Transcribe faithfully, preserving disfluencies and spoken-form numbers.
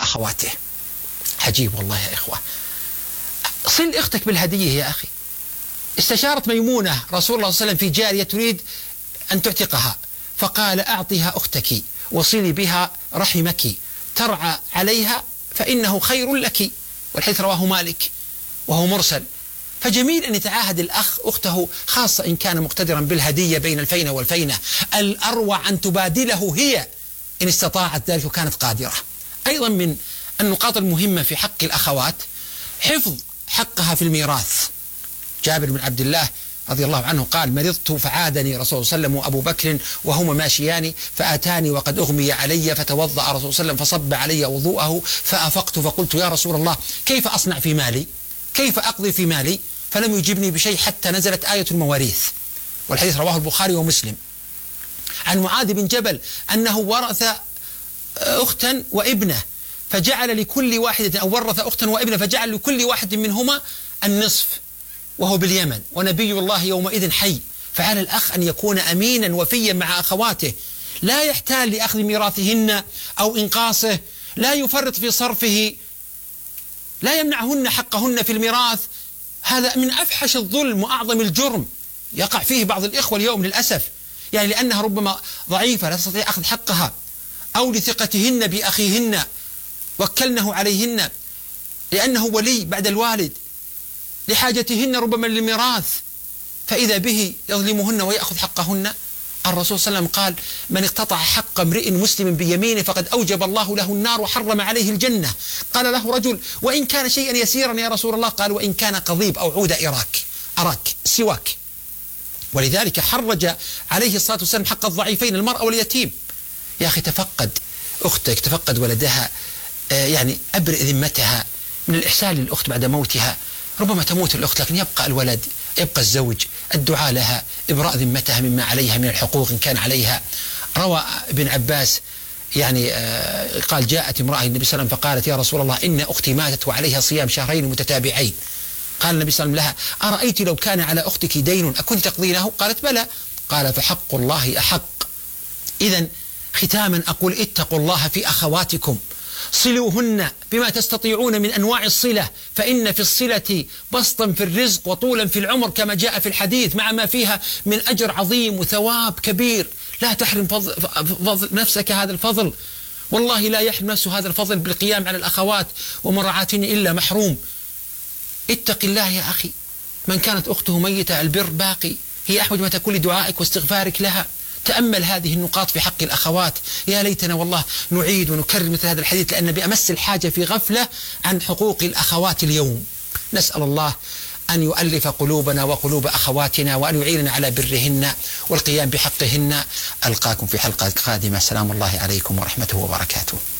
أخواته. عجيب والله يا إخوة. صل أختك بالهدية يا أخي. استشارت ميمونة رسول الله صلى الله عليه وسلم في جارية تريد أن تعتقها، فقال أعطيها أختك وصلي بها رحمك ترعى عليها فإنه خير لك، والحديث رواه مالك وهو مرسل. فجميل أن يتعاهد الأخ أخته، خاصة إن كان مقتدرا بالهدية بين الفينة والفينة. الأروع أن تبادله هي إن استطاعت ذلك وكانت قادرة. أيضا من النقاط المهمة في حق الأخوات حفظ حقها في الميراث. جابر بن عبد الله رضي الله عنه قال: مرضت فعادني رسول الله صلى الله عليه وسلم وأبو بكر وهما ماشيان فأتاني وقد أغمي علي، فتوضأ رسول الله صلى الله عليه وسلم فصب علي وضوءه فأفقت فقلت: يا رسول الله كيف أصنع في مالي؟ كيف أقضي في مالي؟ فلم يجبني بشيء حتى نزلت آية المواريث، والحديث رواه البخاري ومسلم. عن معاذ بن جبل أنه ورث أختا وابنة فجعل لكل واحدة أو ورث أختا وابنة فجعل لكل واحد منهما النصف، وهو باليمن ونبي الله يومئذ حي. فعلى الأخ أن يكون أمينا وفيا مع أخواته، لا يحتال لأخذ ميراثهن أو إنقاصه، لا يفرط في صرفه، لا يمنعهن حقهن في الميراث. هذا من أفحش الظلم وأعظم الجرم يقع فيه بعض الإخوة اليوم للأسف، يعني لأنها ربما ضعيفة لا تستطيع أخذ حقها، أو لثقتهن بأخيهن وكلنه عليهن لأنه ولي بعد الوالد، لحاجتهن ربما للميراث، فإذا به يظلمهن ويأخذ حقهن. الرسول صلى الله عليه وسلم قال: من اقتطع حق امرئ مسلم بيمينه فقد أوجب الله له النار وحرم عليه الجنة. قال له رجل: وإن كان شيئا يسيرا يا رسول الله؟ قال: وإن كان قضيب أو عود إراك أراك سواك. ولذلك حرج عليه الصلاة والسلام حق الضعيفين، المرأة واليتيم. يا أخي تفقد أختك، تفقد ولدها، آه يعني أبرئ ذمتها من الإحسان للأخت بعد موتها. ربما تموت الأخت لكن يبقى الولد، يبقى الزوج، الدعاء لها، إبراء ذمتها مما عليها من الحقوق إن كان عليها. روى ابن عباس يعني آه قال: جاءت امرأة النبي صلى الله عليه وسلم فقالت: يا رسول الله إن أختي ماتت وعليها صيام شهرين متتابعين. قال النبي صلى الله عليه وسلم لها: أرأيت لو كان على أختك دين أكنت تقضينه؟ قالت: بلى. قال: فحق الله أحق. إذن ختاما أقول: اتقوا الله في أخواتكم، صلوهن بما تستطيعون من أنواع الصلة، فإن في الصلة بسطا في الرزق وطولا في العمر كما جاء في الحديث، مع ما فيها من أجر عظيم وثواب كبير. لا تحرم فضل فضل نفسك هذا الفضل، والله لا يحرم نفسه هذا الفضل بالقيام على الأخوات ومراعاتهن إلا محروم. اتق الله يا أخي، من كانت أخته ميتة البر باقي، هي أحوج ما تكون لدعائك واستغفارك لها. تأمل هذه النقاط في حق الأخوات. يا ليتنا والله نعيد ونكرر مثل هذا الحديث، لأن بأمس الحاجة في غفلة عن حقوق الأخوات اليوم. نسأل الله أن يؤلف قلوبنا وقلوب أخواتنا، وأن يعيننا على برهن والقيام بحقهن. ألقاكم في حلقة قادمة. سلام الله عليكم ورحمته وبركاته.